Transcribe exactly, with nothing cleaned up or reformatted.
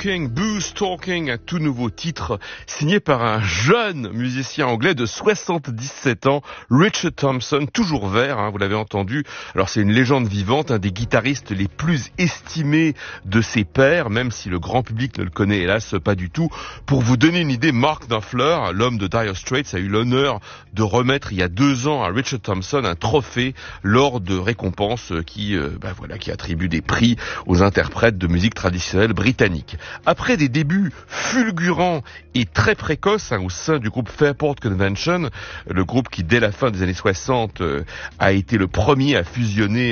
Talking, Booze Talking, un tout nouveau titre signé par un jeune musicien anglais de soixante-dix-sept ans, Richard Thompson, toujours vert, hein, vous l'avez entendu. Alors c'est une légende vivante, un des guitaristes les plus estimés de ses pairs, même si le grand public ne le connaît hélas pas du tout. Pour vous donner une idée, Mark Knopfler, l'homme de Dire Straits, a eu l'honneur de remettre il y a deux ans à Richard Thompson un trophée lors de récompenses qui, euh, bah voilà, qui attribuent des prix aux interprètes de musique traditionnelle britannique. Après des débuts fulgurants et très précoces hein, au sein du groupe Fairport Convention, le groupe qui dès la fin des années soixante euh, a été le premier à fusionner